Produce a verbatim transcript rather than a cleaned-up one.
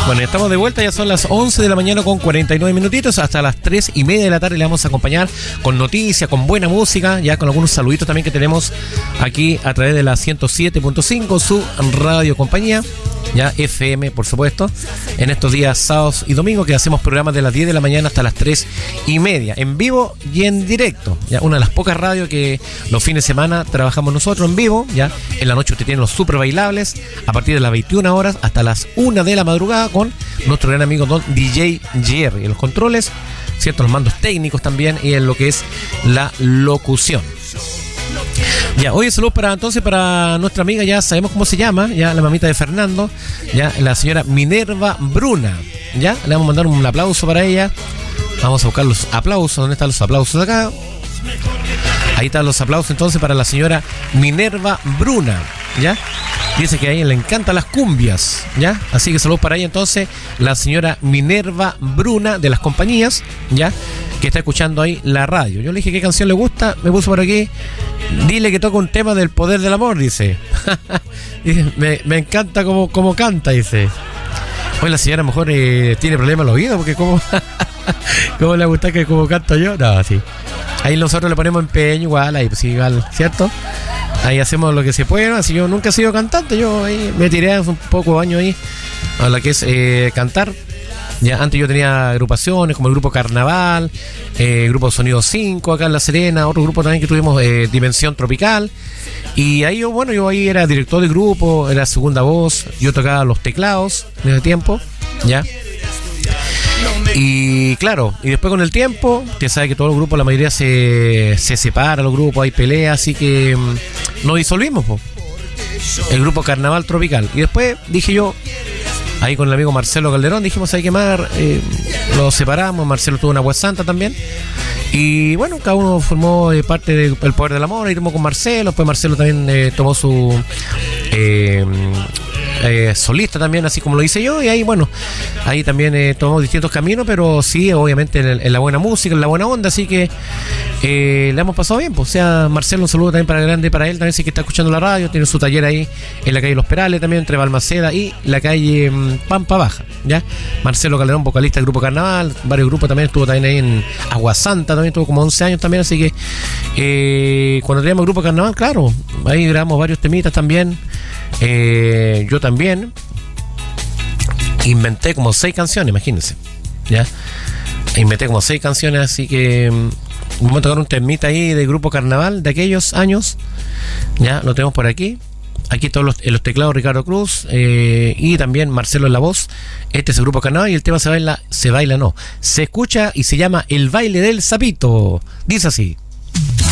Bueno, ya estamos de vuelta, ya son las once de la mañana con cuarenta y nueve minutitos, hasta las tres y media de la tarde le vamos a acompañar con noticias, con buena música, ya con algunos saluditos también que tenemos aquí a través de la ciento siete punto cinco, su radio compañía, ya F M por supuesto, en estos días sábados y domingos que hacemos programas de las diez de la mañana hasta las tres y media, en vivo y en directo, ya una de las pocas radios que los fines de semana trabajamos nosotros en vivo, ya en la noche usted tiene los super bailables a partir de las veintiuna horas hasta las una de la madrugada con nuestro gran amigo Don D J Jerry en los controles, cierto, los mandos técnicos también y en lo que es la locución. Ya, hoy saludos para entonces para nuestra amiga, ya sabemos cómo se llama, ya la mamita de Fernando, ya la señora Minerva Bruna, ya le vamos a mandar un aplauso para ella. Vamos a buscar los aplausos, ¿dónde están los aplausos? Acá. Ahí están los aplausos entonces para la señora Minerva Bruna, ¿ya? Dice que a ella le encantan las cumbias, ¿ya? Así que saludos para ella entonces, la señora Minerva Bruna de las compañías, ¿ya? Que está escuchando ahí la radio. Yo le dije qué canción le gusta, me puso por aquí, dile que toca un tema del poder del amor, dice. Dice me, me encanta cómo, cómo canta, dice. Hoy la señora a lo mejor eh, tiene problemas en los oídos, porque cómo, cómo le gusta que como canto yo, no, sí. Ahí nosotros le ponemos empeño igual, ahí pues igual, ¿cierto? Ahí hacemos lo que se puede, ¿no? Así yo nunca he sido cantante, yo ahí me tiré un poco de años ahí a la que es eh, cantar. Ya antes yo tenía agrupaciones como el grupo Carnaval, eh, el grupo Sonido cinco acá en La Serena, otro grupo también que tuvimos, eh, Dimensión Tropical. Y ahí yo, bueno, yo ahí era director del grupo, era segunda voz, yo tocaba los teclados en ese tiempo, ¿ya? Y claro, y después con el tiempo, usted sabe que todos los grupos, la mayoría se, se separa, los grupos, hay peleas, así que mmm, nos disolvimos, po. El grupo Carnaval Tropical. Y después dije yo, ahí con el amigo Marcelo Calderón, dijimos, hay que quemar, eh, los separamos, Marcelo tuvo una Agua Santa también. Y bueno, cada uno formó eh, parte del poder del amor, ahí tomó con Marcelo, después Marcelo también eh, tomó su... Eh, Eh, solista también, así como lo hice yo, y ahí bueno, ahí también eh, tomamos distintos caminos, pero sí, obviamente en, el, en la buena música, en la buena onda, así que eh, le hemos pasado bien, pues. O sea, Marcelo, un saludo también para grande, para él también, sí que está escuchando la radio, tiene su taller ahí en la calle Los Perales también, entre Balmaceda y la calle um, Pampa Baja, ¿ya? Marcelo Calderón, vocalista del grupo Carnaval, varios grupos también, estuvo también ahí en Agua Santa, también estuvo como once años también, así que eh, cuando teníamos el grupo Carnaval, claro, ahí grabamos varios temitas también. Eh, yo también inventé como seis canciones, imagínense, ya inventé como seis canciones, así que um, vamos a tocar un temita ahí del grupo Carnaval de aquellos años, ya lo tenemos por aquí. Aquí todos los, los teclados Ricardo Cruz eh, y también Marcelo en la voz. Este es el grupo Carnaval y el tema se baila, se baila no, se escucha y se llama El Baile del Sapito. Dice así.